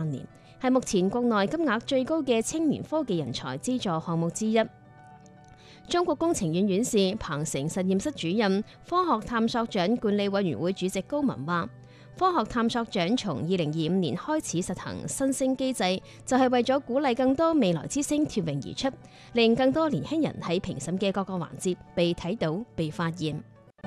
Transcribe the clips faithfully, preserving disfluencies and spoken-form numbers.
萬年，係目前國內金額最高嘅青年科技人才資助項目之一。中國工程院院士、鵬城實驗室主任、科學探索獎管理委員會主席高文話：科學探索獎從二零二五年開始實行新星機制，就係為咗鼓勵更多未來之星脫穎而出，令更多年輕人喺評審嘅各個環節被睇到、被發現。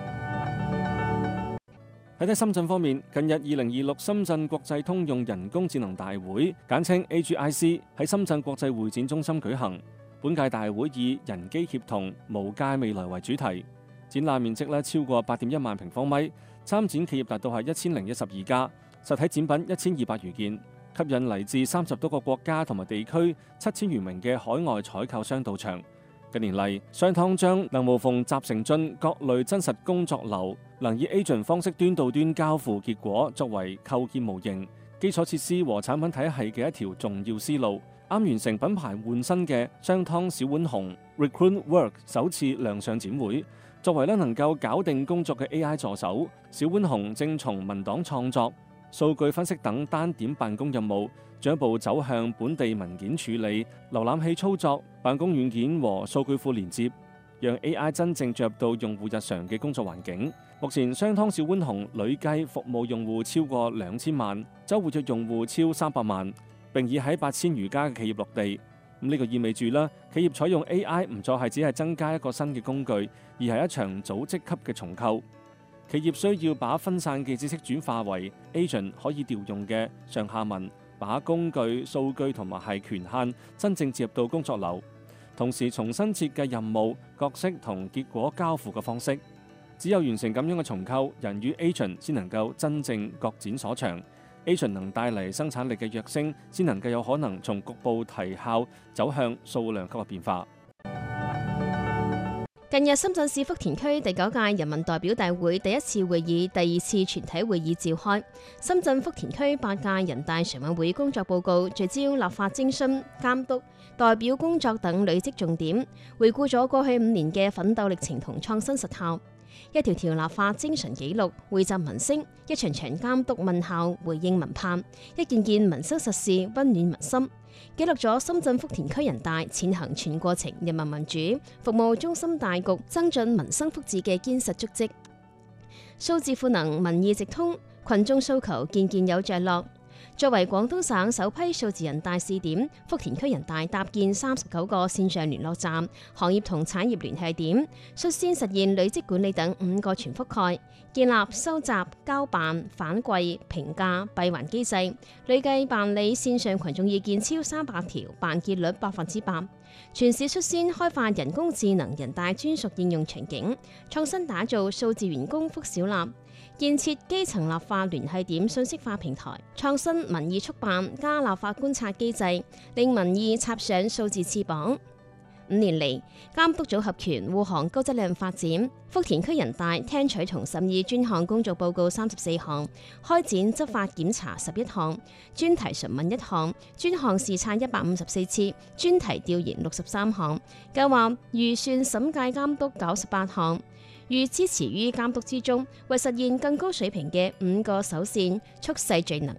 喺睇深圳方面，近日二零二六深圳國際通用人工智能大會簡稱 A G I C 喺深圳國際會展中心舉行。本屆大會以人機協同、無界未來為主題，展覽面積咧超過八點一萬平方米，參展企業達到係一千零一十二家，實體展品一千二百餘件，吸引嚟自三十多個國家同埋地區七千餘名嘅海外採購商到場。近年嚟，商湯將能無縫集成進各類真實工作流，能以 agent 方式端到端交付結果作為構建模型、基礎設施和產品體系嘅一條重要思路。啱完成品牌換新嘅商湯小浣熊 Recruit Work 首次亮相展會，作為咧能夠搞定工作嘅 A I 助手，小浣熊正從文檔創作、數據分析等單點辦公任務，進一步走向本地文件處理、瀏覽器操作、辦公軟件和數據庫連接，讓 A I 真正進入到用戶日常嘅工作環境。目前商湯小浣熊累計服務用戶超過兩千萬，週活躍用戶超三百萬。並已喺八千餘家嘅企業落地，咁呢個意味住啦，企業採用 A I 唔再係只係增加一個新嘅工具，而係一場組織級嘅重構。企業需要把分散嘅知識轉化為 agent 可以調用嘅上下文，把工具、數據同埋係權限真正接入到工作流，同時重新設計任務、角色同結果交付嘅方式。只有完成咁樣嘅重構，人與 agent 先能夠真正各展所長。agent 能帶嚟生產力嘅躍升，先能夠有可能從局部提效走向數量級嘅變化。 近日，深圳市福田區第九屆人民代表大會第一次會議、第二次全體會議召開。深圳福田區八屆人大常委會工作報告聚焦立法徵詢、監督、代表工作等累積重點，回顧咗過去五年嘅奮鬥歷程同創新實效。一條條立法精神記錄匯集民聲，一場場監督問效回應民盼，一件件民生實事溫暖民心，記錄咗深圳福田區人大踐行全過程人民民主服務中心大局增進民生福祉嘅堅實足跡。數字賦能，民意直通，群眾訴求件件有着落。作為廣東省首批數字人大試點，福田區人大搭建三十九個線上聯絡站、行業同產業聯繫點，率先實現累積管理等五個全覆蓋，建立收集、交辦、反饋、評價、閉環機制，累計辦理線上群眾意見超三百條，辦結率百分之百。全市率先開發人工智能人大專屬應用場景，創新打造數字員工福小立。建設基層立法聯繫點信息化平台，創新民意速辦加立法觀察機制，令民意插上數字翅膀。五年嚟，監督組合拳護航高質量發展。福田區人大聽取同審議專項工作報告三十四項，開展執法檢查十一項，專題詢問一項，專項視察一百五十四次，專題調研六十三項，計劃預算審計監督九十八項。欲支持於監督之中，為實現更高水平嘅五個手線，蓄勢聚能。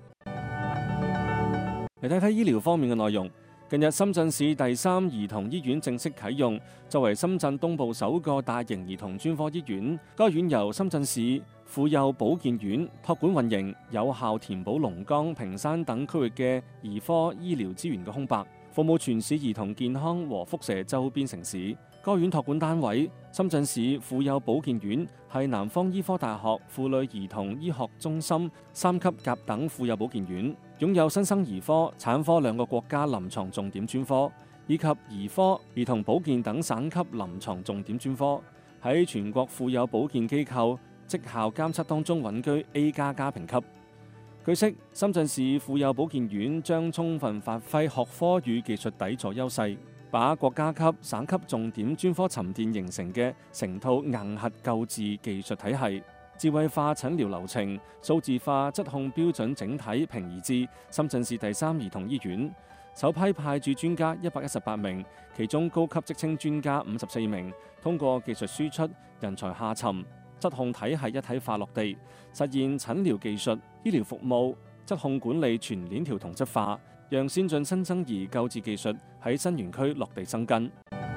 嚟睇睇醫療方面嘅內容。近日，深圳市第三兒童醫院正式啟用，作為深圳東部首個大型兒童專科醫院。該院由深圳市婦幼保健院託管運營，有效填補龍崗、坪山等區域嘅兒科醫療資源嘅空白，服務全市兒童健康和輻射周邊城市。該院託管單位深圳市婦幼保健院係南方醫科大學婦女兒童醫學中心三級甲等婦幼保健院，擁有新生兒科、產科兩個國家臨床重點專科，以及兒科、兒童保健等省級臨床重點專科，喺全國婦幼保健機構績效監測當中穩居 A 加加評級。據悉，深圳市婦幼保健院將充分發揮學科與技術底座優勢，把國家級、省級重點專科沉澱形成嘅成套硬核救治技術體系，智慧化診療流程、數字化質控標準整體平移至深圳市第三兒童醫院。首批派駐專家一百一十八名，其中高級職稱專家五十四名，通過技術輸出、人才下沉、質控體系一體化落地，實現診療技術、醫療服務、 質控管理全鏈條同質化，讓先進新增宜購置技術喺新園區落地生根。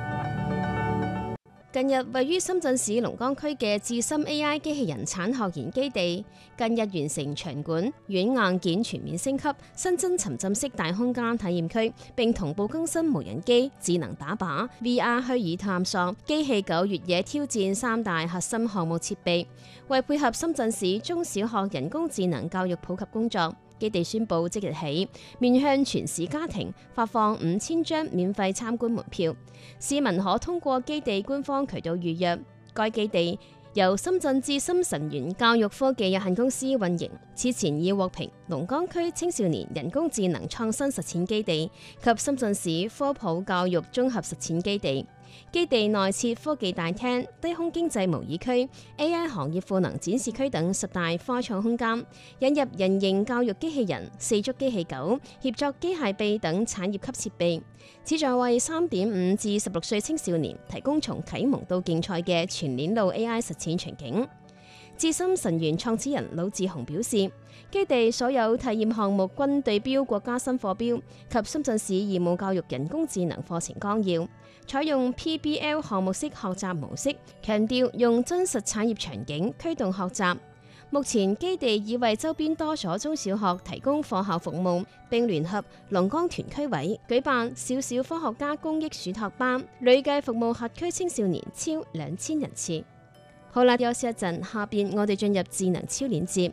近日，位於深圳市龍崗區嘅智深 A I 機器人產學研基地，近日完成場館、軟硬件全面升級，新增沉浸式大空間體驗區，並同步更新無人機、智能打靶、V R 虛擬探索、機器狗越野挑戰三大核心項目設備，為配合深圳市中小學人工智能教育普及工作。基地宣布即日起面向全市家庭發放五千張免費參觀門票，市民可通過基地官方渠道預約。該基地由深圳智深神源教育科技有限公司運營，此前已獲評龍崗區青少年人工智能創新實踐基地及深圳市科普教育綜合實踐基地。基地內設科技大廳、低空經濟模擬區、A I 行業賦能展示區等十大科創空間，引入人形教育機器人、四足機器狗、協作機械臂等產業級設備，旨在為三點五至十六歲青少年提供從啟蒙到競賽嘅全鏈路 A I 實踐場景。智深神源創始人魯志雄表示，基地所有體驗項目均對標國家新課標及深圳市義務教育人工智能課程綱要，採用 P B L 項目式學習模式，強調用真實產業場景驅動學習。目前基地已為周邊多所中小學提供課後服務，並聯合龍崗團區委舉辦小小科學家公益暑託班，累計服務轄區青少年超兩千人次。好啦，休息一陣，下邊我哋進入智能超鏈接。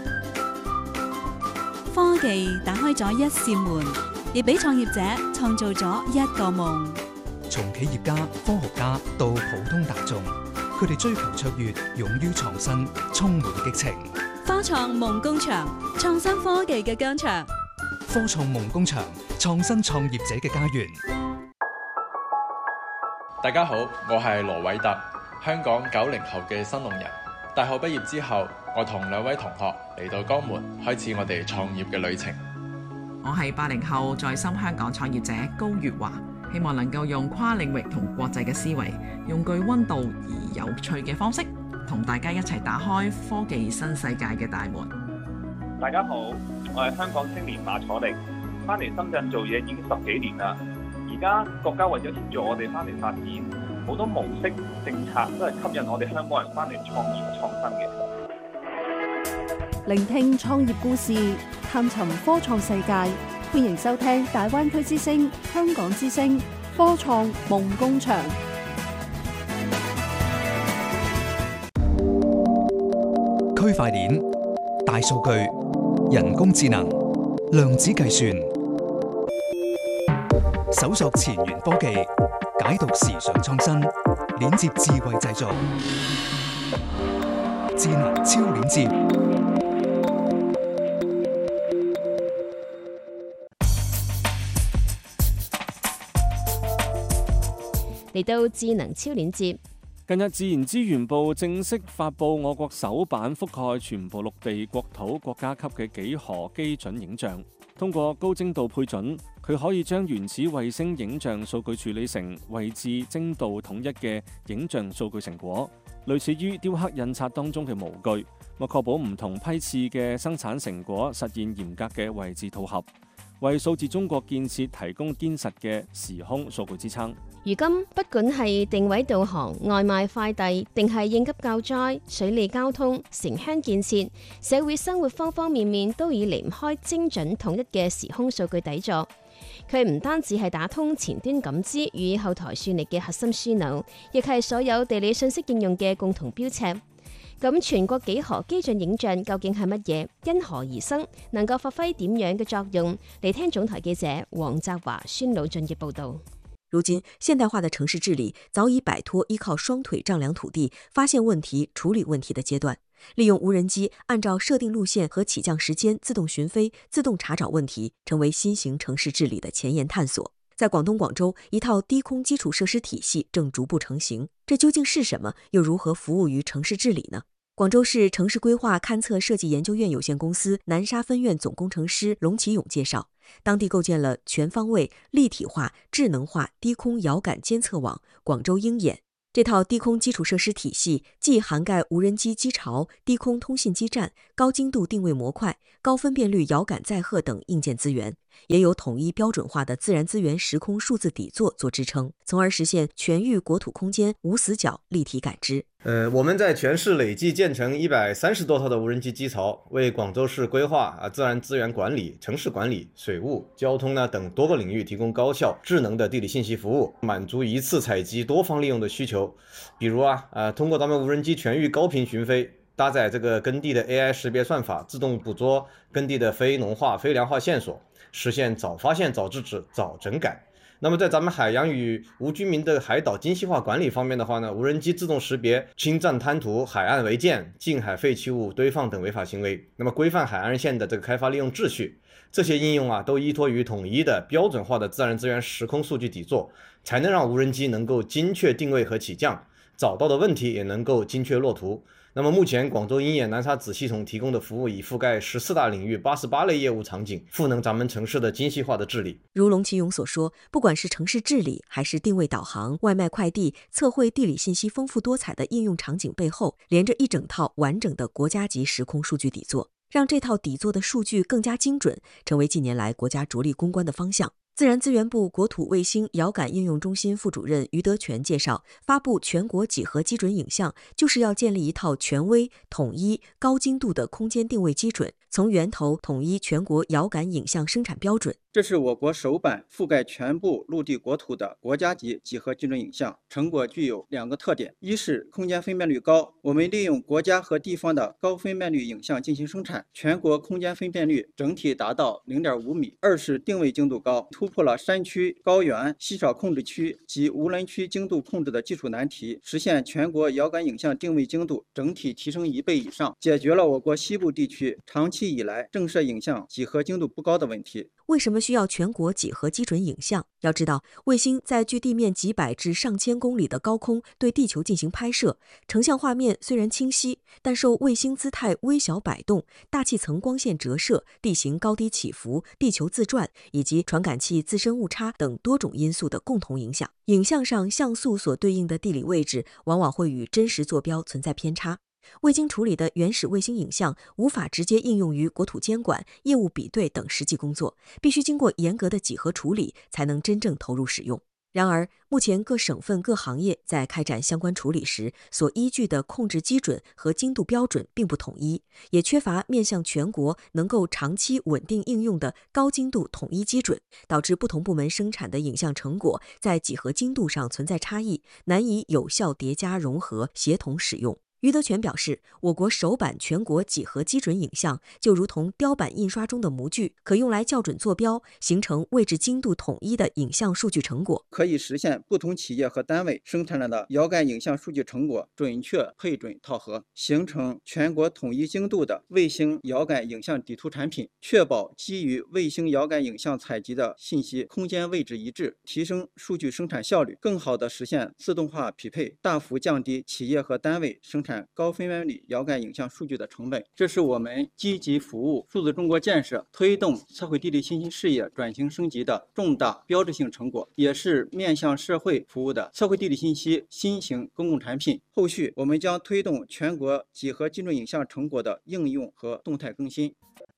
科技打開咗一扇門，亦俾創業者創造咗一個夢。 從企業家、科學家到普通大眾，佢哋追求卓越，勇於創新，充滿激情。 科創夢工場，創新科技嘅疆場。 科創夢工場，創新創業者嘅家園。 大家好，我係羅偉特，香港九零後嘅新農人。大學畢業之後，我同兩位同學嚟到江門，開始我哋創業嘅旅程。 我係八零後在深香港創業者高月華，希望能夠用跨領域同國際嘅思維，用具溫度而有趣嘅方式，同大家一齊打開科技新世界嘅大門。 大家好，我係香港青年馬楚力，翻嚟深圳做嘢已經十幾年啦。而家國家為咗協助我哋翻嚟發展，好多模式政策都係吸引我哋香港人翻嚟創業創新嘅。 聆聽創業故事，探尋科創世界，歡迎收聽大灣區之聲、香港之聲科創夢工場。 區塊鏈、大數據、人工智能、量子計算，搜索前沿科技，解讀時尚創新，鏈接智慧製造，智能超鏈接。 嚟到智能超鏈接。 近日，自然資源部正式發布我國首版覆蓋全部陸地國土國家級嘅幾何基準影像。通過高精度配準，佢可以將原始衛星影像數據處理成位置精度統一嘅影像數據成果，類似於雕刻印刷當中嘅模具，我確保唔同批次嘅生產成果實現嚴格嘅位置套合，為數字中國建設提供堅實嘅時空數據支撐。 如今，不管係定位導航、外賣快遞，定係應急救災、水利交通、城鄉建設、社會生活方方面面，都已離唔開精準統一嘅時空數據底座。佢唔單止係打通前端感知與後台算力嘅核心樞紐，亦係所有地理信息應用嘅共同標尺。咁全國幾何基準影像究竟係乜嘢？因何而生？能夠發揮點樣嘅作用？嚟聽總台記者黃澤華、孫老俊嘅報導。 如今，現代化的城市治理早已擺脫依靠雙腿丈量土地、發現問題、處理問題的階段，利用無人機按照設定路線和起降時間自動巡飛、自動查找問題，成為新型城市治理的前沿探索。在廣東廣州，一套低空基礎設施體系正逐步成型。這究竟是什麼？又如何服務於城市治理呢？廣州市城市規劃勘測設計研究院有限公司南沙分院總工程師龍啟勇介紹，當地構建了全方位、立體化、智能化低空遙感監測網廣州鷹眼。 这套低空基础设施体系既涵盖无人机机巢、低空通信基站、高精度定位模块、高分辨率遥感载荷等硬件资源，也有统一标准化的自然资源时空数字底座做支撑，从而实现全域国土空间无死角立体感知。 呃，我们在全市累计建成一百三十多套的无人机机巢，为广州市规划啊、自然资源管理、城市管理、水务、交通呢等多个领域提供高效、智能的地理信息服务，满足一次采集、多方利用的需求。比如啊，呃，通过咱们无人机全域高频巡飞，搭载这个耕地的 A I 识别算法，自动捕捉耕地的非农化、非粮化线索，实现早发现、早制止、早整改。那么在咱们海洋与无居民的海岛精细化管理方面的话呢，无人机自动识别侵占滩涂、海岸违建、近海废弃物堆放等违法行为，那么规范海岸线的这个开发利用秩序。这些应用啊，都依托于统一的标准化的自然资源时空数据底座，才能让无人机能够精确定位和起降，找到的问题也能够精确落图。那么目前广州鹰眼南沙子系统提供的服务已覆盖十四大领域八十八类业务场景，赋能咱们城市的精细化的治理。 如龙其勇所说，不管是城市治理还是定位导航、外卖快递、测绘地理信息丰富多彩的应用场景背后，连着一整套完整的国家级时空数据底座，让这套底座的数据更加精准，成为近年来国家着力攻关的方向。自然资源部国土卫星遥感应用中心副主任于德全介绍，发布全国几何基准影像，就是要建立一套权威、统一、高精度的空间定位基准，从源头统一全国遥感影像生产标准。 这是我国首版覆盖全部陆地国土的国家级几何基准影像，成果具有两个特点：一是空间分辨率高，我们利用国家和地方的高分辨率影像进行生产，全国空间分辨率整体达到 零点五米；二是定位精度高，突破了山区、高原、稀少控制区及无人区精度控制的技术难题，实现全国遥感影像定位精度整体提升一倍以上，解决了我国西部地区长期以来震慑影像几何精度不高的问题。 为什么需要全国几何基准影像？要知道，卫星在距地面几百至上千公里的高空对地球进行拍摄，成像画面虽然清晰，但受卫星姿态微小摆动、大气层光线折射、地形高低起伏、地球自转以及传感器自身误差等多种因素的共同影响。影像上像素所对应的地理位置往往会与真实坐标存在偏差。未经处理的原始卫星影像无法直接应用于国土监管、业务比对等实际工作，必须经过严格的几何处理才能真正投入使用。然而，目前各省份各行业在开展相关处理时，所依据的控制基准和精度标准并不统一，也缺乏面向全国能够长期稳定应用的高精度统一基准，导致不同部门生产的影像成果在几何精度上存在差异，难以有效叠加融合、协同使用。于德全表示，我国首版全国几何基准影像就如同雕版印刷中的模具，可用来校准坐标，形成位置精度统一的影像数据成果， 可以实现不同企业和单位生产的遥感影像数据成果准确配准套合，形成全国统一精度的卫星遥感影像底图产品，确保基于卫星遥感影像采集的信息空间位置一致，提升数据生产效率，更好地实现自动化匹配，大幅降低企业和单位生产高分辨率遥感影像数据的成本。这是我们积极服务数字中国建设、推动测绘地理信息事业转型升级的重大标志性成果，也是面向社会服务的测绘地理信息新型公共产品。后续我们将推动全国几何基准影像成果的应用和動態更新。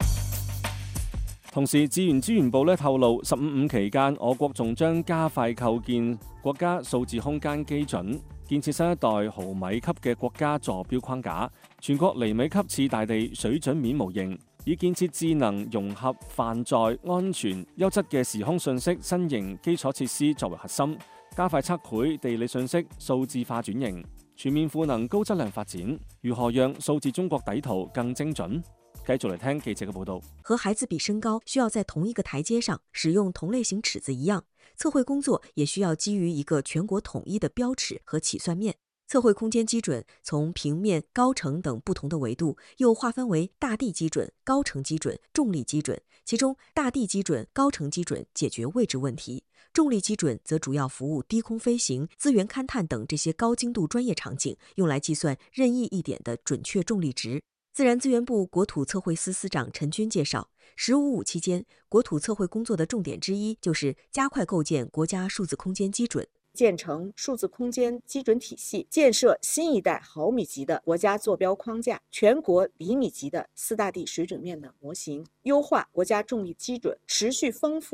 同時，資源資源部咧透露，十五五期間，我國仲將加快構建國家數字空間基準，建設新一代毫米級嘅國家坐標框架，全國厘米級次大地水準面模型，以建設智能、融合、泛載、安全、優質嘅時空信息新型基礎設施作為核心，加快測繪地理信息數字化轉型，全面賦能高質量發展。如何讓數字中國底圖更精準？繼續嚟聽記者嘅報導。 和孩子比身高需要在同一個台階上使用同類型尺子一樣，測繪工作也需要基於一個全國統一的標尺和起算面。測繪空間基準從平面、高程等不同的維度，又劃分為大地基準、高程基準、重力基準。其中，大地基準、高程基準解決位置問題，重力基準則主要服務低空飛行、資源勘探等這些高精度專業場景，用來計算任意一點的準確重力值。自然資源部國土測繪司司長陳軍介紹，十五五期間，國土測繪工作的重點之一就是加快構建國家數字空間基準。 建成数字空间基准体系，建设新一代毫米级的国家坐标框架，全国厘米级的四大地水准面的模型，优化国家重力基准，持续丰富